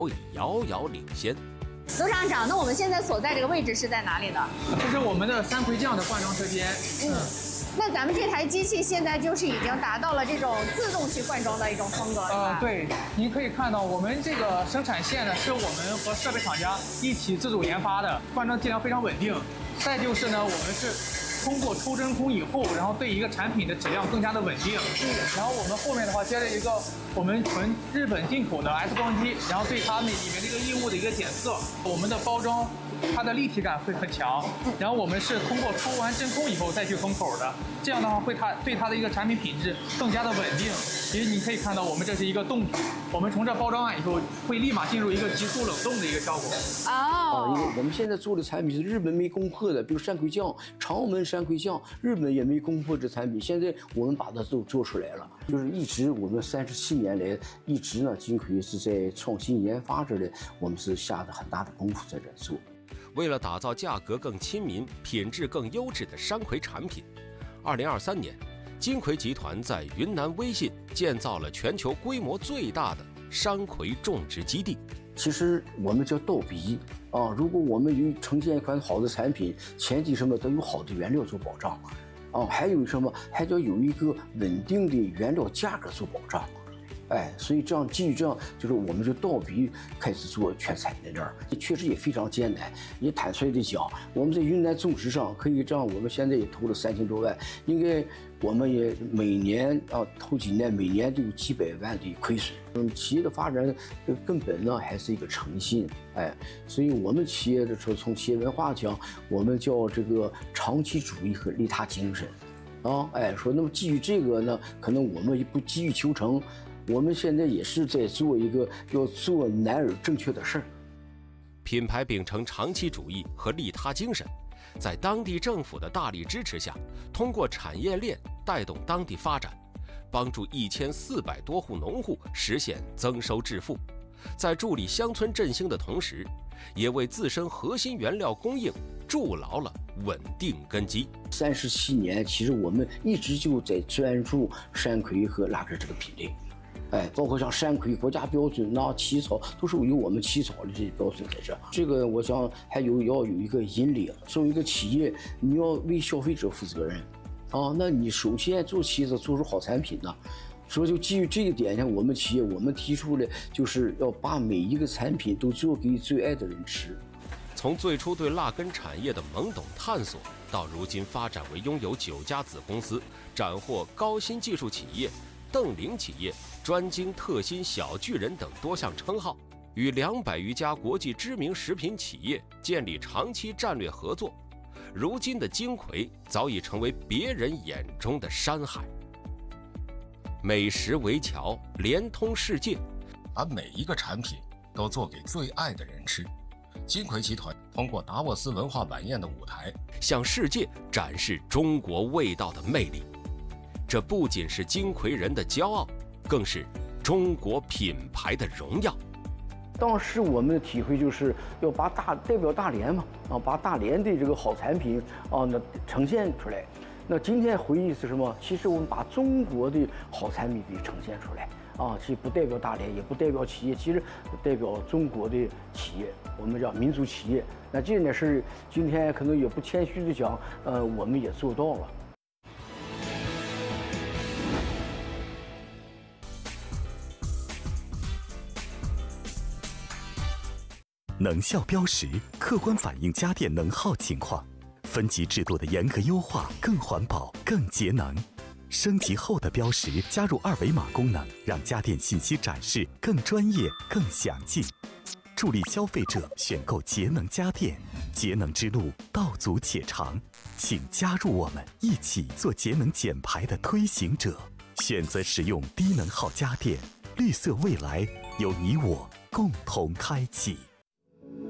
会遥遥领先。 组长长，那我们现在所在这个位置是在哪里呢？ 这是我们的山葵酱的灌装车间。 那咱们这台机器现在就是已经达到了这种自动去灌装的一种风格，是吧？ 对，您可以看到我们这个生产线呢，是我们和设备厂家一起自主研发的，灌装剂量非常稳定。再就是呢，我们是通过抽真空以后，然后对一个产品的质量更加的稳定。然后我们后面的话接了一个我们纯日本进口的 X 光机，然后对它们里面这个异物的一个检测，我们的包装它的立体感会很强。然后我们是通过抽完真空以后再去封口的，这样的话会对它的一个产品品质更加的稳定。其实你可以看到，我们这是一个冻土，我们从这包装完以后会立马进入一个急速冷冻的一个效果。 哦， 因为我们现在做的产品是日本没攻破的，比如山葵酱、长门山葵酱，日本也没攻破这产品，现在我们把它都做出来了。就是一直我们37年来一直呢，金葵是在创新研发这里，我们是下的很大的功夫在这做。 为了打造价格更亲民、品质更优质的山葵产品，2023年，金葵集团在云南威信建造了全球规模最大的山葵种植基地。 其实我们叫倒逼啊，如果我们有呈现一款好的产品，前提什么都有好的原料做保障，啊，还有什么还要有一个稳定的原料价格做保障。所以这样基于这样，就是我们就倒逼开始做全产业链，确实也非常艰难。也坦率的讲，我们在云南种植上可以这样，我们现在也投了3000多万，应该我们也每年头几年每年都有几百万的亏损。企业的发展的根本呢还是一个诚信，所以我们企业的时候从企业文化讲，我们叫这个长期主义和利他精神，说那么基于这个呢，可能我们也不急于求成。我们现在也是在做一个要做难而正确的事儿。 品牌秉承长期主义和利他精神，在当地政府的大力支持下，通过产业链带动当地发展，帮助1400多户农户实现增收致富。在助力乡村振兴的同时，也为自身核心原料供应筑牢了稳定根基。 37年，其实我们一直就在专注山葵和腊根这个品类。包括像山葵国家标准起草都是有我们起草的这些标准在这。这个我想还要有一个引领，作为一个企业，你要为消费者负责任，那你首先做企业者做出好产品呢。所以就基于这一点上，我们企业我们提出的就是要把每一个产品都做给最爱的人吃。 从最初对腊根产业的懵懂探索，到如今发展为拥有9家子公司，斩获高新技术企业、瞪羚企业、专精特新小巨人等多项称号，与200余家国际知名食品企业建立长期战略合作。如今的金葵早已成为别人眼中的山海。美食为桥，连通世界，把每一个产品都做给最爱的人吃。金葵集团通过达沃斯文化晚宴的舞台，向世界展示中国味道的魅力。这不仅是金葵人的骄傲，更是中国品牌的荣耀。 当时我们的体会就是要把代表大连嘛，把大连的这个好产品那呈现出来。那今天回忆是什么？其实我们把中国的好产品给呈现出来其实不代表大连，也不代表企业，其实代表中国的企业，我们叫民族企业。那这件事今天可能也不谦虚的讲，我们也做到了。 能效标识客观反映家电能耗情况，分级制度的严格优化更环保、更节能。升级后的标识加入2维码功能，让家电信息展示更专业、更详尽，助力消费者选购节能家电。节能之路道阻且长，请加入我们，一起做节能减排的推行者。选择使用低能耗家电，绿色未来由你我共同开启。